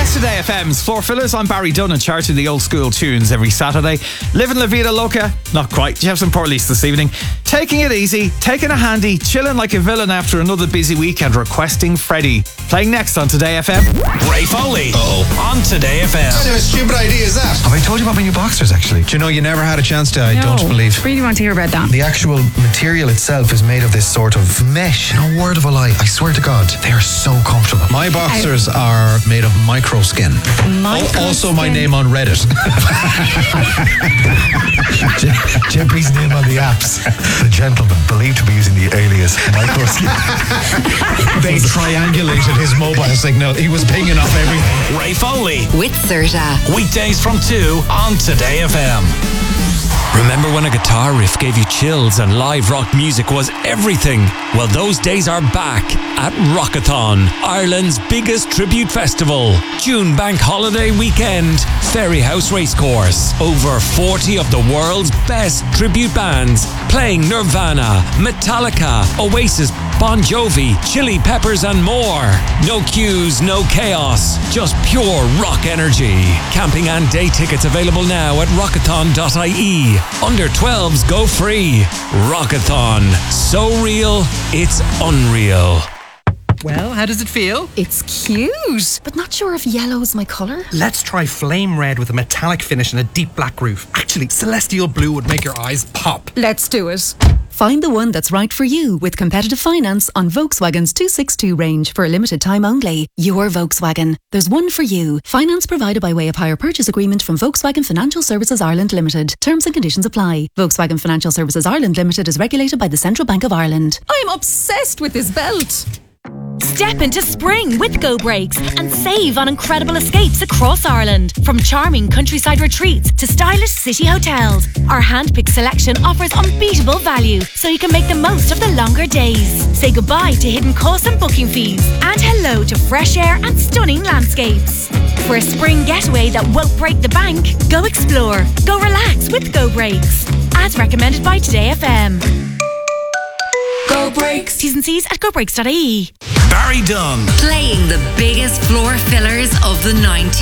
Yesterday FM's Floor Fillers. I'm Barry Dunn, in charge of the old school tunes every Saturday. Living La Vida Loca, not quite. You have some poor lease this evening. Taking it easy, taking a handy, chilling like a villain after another busy week, and requesting Freddie. Playing next on Today FM. Ray Foley. On Today FM. What kind of a stupid idea is that? Have I told you about my new boxers, actually? Do you know you never had a chance to? I don't believe. Really want to hear about that. The actual material itself is made of this sort of mesh. No word of a lie. I swear to God, they are so comfortable. My boxers are made of micro skin. Also my name on Reddit. Jeffrey's name on the apps. The gentleman believed to be using the alias micro skin. They triangulated his mobile signal. He was pinging off everything. Ray Foley. With Serta. Weekdays from 2 on Today FM. Remember when a guitar riff gave you chills and live rock music was everything? Well, those days are back at Rockathon, Ireland's biggest tribute festival. June Bank Holiday weekend, Ferryhouse Racecourse. Over 40 of the world's best tribute bands playing Nirvana, Metallica, Oasis, Bon Jovi, Chili Peppers and more. No queues, no chaos, just pure rock energy. Camping and day tickets available now at rockathon.ie. Under 12s go free. Rockathon. So real, it's unreal. Well, how does it feel? It's cute, but not sure if yellow's my colour. Let's try flame red with a metallic finish and a deep black roof. Actually, celestial blue would make your eyes pop. Let's do it. Find the one that's right for you with competitive finance on Volkswagen's 262 range for a limited time only. Your Volkswagen. There's one for you. Finance provided by way of hire purchase agreement from Volkswagen Financial Services Ireland Limited. Terms and conditions apply. Volkswagen Financial Services Ireland Limited is regulated by the Central Bank of Ireland. I'm obsessed with this belt. Step into spring with Go Brakes and save on incredible escapes across Ireland. From charming countryside retreats to stylish city hotels, our hand-picked selection offers unbeatable value so you can make the most of the longer days. Say goodbye to hidden costs and booking fees, and hello to fresh air and stunning landscapes. For a spring getaway that won't break the bank, go explore, go relax with Go Brakes. As recommended by Today FM. Go Brakes. T's and C's at gobrakes.ie. Barry Dunn. Playing the biggest floor fillers of the 90s.